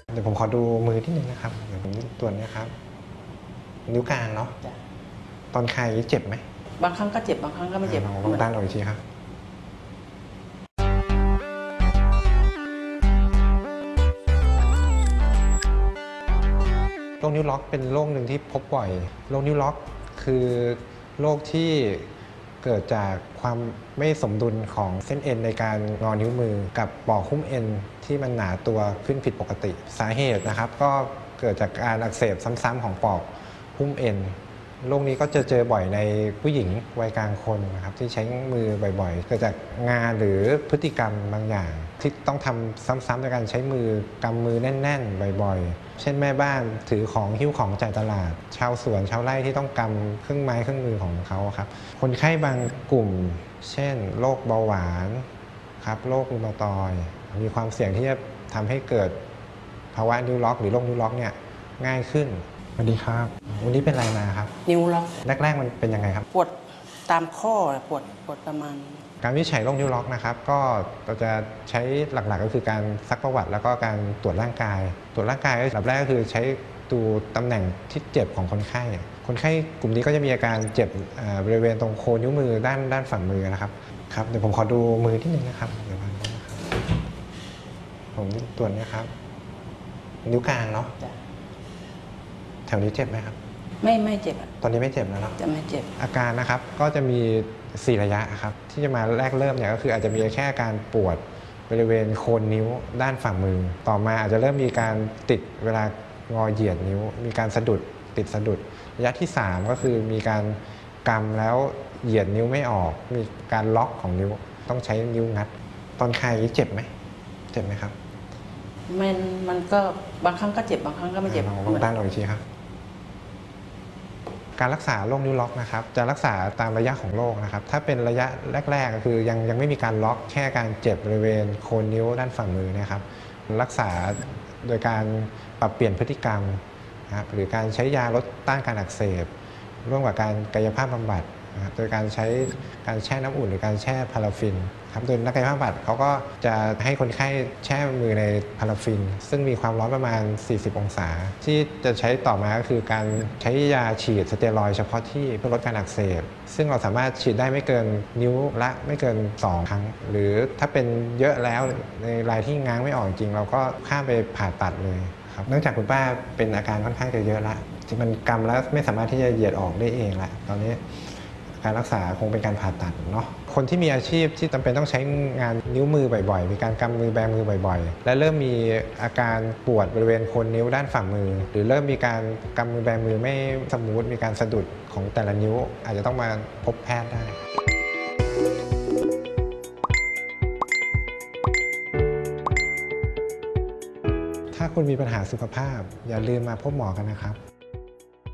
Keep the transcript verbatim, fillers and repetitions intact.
เดี๋ยวผมขอดูมือที่หนึ่งนะครับเดี๋ยวผมตรวจนะครับนิ้วกลางเนาะตอนคลายเจ็บไหมบางครั้งก็เจ็บบางครั้งก็ไม่เจ็บลองด้านเราอีกทีครับโรคนิ้วล็อกเป็นโรคหนึ่งที่พบบ่อยโรคนิ้วล็อกคือโรคที่เกิดจากความไม่สมดุลของเส้นเอ็นในการงอนิ้วมือกับปอกหุ้มเอ็นที่มันหนาตัวขึ้นผิดปกติสาเหตุนะครับก็เกิดจากการอักเสบซ้ำๆของปอกหุ้มเอ็นโรคนี้ก็จะเจอบ่อยในผู้หญิงวัยกลางคนนะครับที่ใช้มือบ่อยๆเกิดจากงานหรือพฤติกรรมบางอย่างที่ต้องทำซ้ำๆในการใช้มือกำมือแน่นๆบ่อยๆเช่นแม่บ้านถือของหิ้วของจ่ายตลาดชาวสวนชาวไร่ที่ต้องกำเครื่องไม้เครื่องมือของเขาครับคนไข้บางกลุ่มเช่นโรคเบาหวานครับโรครูมาตอยด์มีความเสี่ยงที่จะทำให้เกิดภาวะนิ้วล็อกหรือโรคนิ้วล็อกเนี่ยง่ายขึ้นสวัสดีครับวันนี้เป็นอะไรมาครับนิ้วล็อกแรกๆมันเป็นยังไงครับปวดตามข้อปวดปวดประมาณการวินิจฉัยโรคนิ้วล็อกนะครับก็เราจะใช้หลักๆก็คือการซักประวัติแล้วก็การตรวจร่างกายตรวจร่างกายอันดับแรกก็คือใช้ดูตำแหน่งที่เจ็บของคนไข้คนไข้กลุ่มนี้ก็จะมีอาการเจ็บบริเวณตรงโคนนิ้วมือด้านด้านฝ่ามือนะครับครับเดี๋ยวผมขอดูมือที่หนึ่งนะครับเดี๋ยวมาดูนะครับผมตรวจนี้ครับนิ้วกลางเนาะแถวนี้เจ็บไหมครับไม่ไม่เจ็บตอนนี้ไม่เจ็บแล้วเนาะจะไม่เจ็บอาการนะครับก็จะมีสี่ระยะครับที่จะมาแรกเริ่มเนี่ยก็คืออาจจะมีแค่อาการปวดบริเวณโคนนิ้วด้านฝ่ามือต่อมาอาจจะเริ่มมีการติดเวลางอเหยียดนิ้วมีการสะดุดติดสะดุดระยะที่สามก็คือมีการกำแล้วเหยียดนิ้วไม่ออกมีการล็อกของนิ้วต้องใช้นิ้วงัดตอนคลายเจ็บไหมเจ็บไหมครับมันมันก็บางครั้งก็เจ็บบางครั้งก็ไม่เจ็บลองด้านเราอีกทีครับการรักษาโรคนิ้วล็อกนะครับจะรักษาตามระยะของโรคนะครับถ้าเป็นระยะแรกๆก็คือยังยังไม่มีการล็อกแค่การเจ็บบริเวณโคนนิ้วด้านฝ่ามือนะครับรักษาโดยการปรับเปลี่ยนพฤติกรรมนะครับหรือการใช้ยาลดต้านการอักเสบร่วมกับการกายภาพบำบัดนะครับโดยการใช้การแช่น้ำอุ่นหรือการแช่พาราฟินครับโดยนักกายภาพบำบัดเขาก็จะให้คนไข้แช่มือในพาราฟินซึ่งมีความร้อนประมาณสี่สิบองศาที่จะใช้ต่อมาก็คือการใช้ยาฉีดสเตียรอยด์เฉพาะที่เพื่อลดการอักเสบซึ่งเราสามารถฉีดได้ไม่เกินนิ้วละไม่เกินสองครั้งหรือถ้าเป็นเยอะแล้วในรายที่ง้างไม่ออกจริงเราก็ข้ามไปผ่าตัดเลยครับเนื่องจากคุณป้าเป็นอาการค่อนข้างจะเยอะละที่มันกำแล้วไม่สามารถที่จะเหยียดออกได้เองละตอนนี้การรักษาคงเป็นการผ่าตัดเนาะคนที่มีอาชีพที่จำเป็นต้องใช้งานนิ้วมือบ่อยๆมีการกำมือแบมือบ่อยๆและเริ่มมีอาการปวดบริเวณโคนนิ้วด้านฝ่ามือหรือเริ่มมีการกำมือแบมือไม่สมูทมีการสะดุดของแต่ละนิ้วอาจจะต้องมาพบแพทย์ได้ถ้าคุณมีปัญหาสุขภาพอย่าลืมมาพบหมอกันนะครับ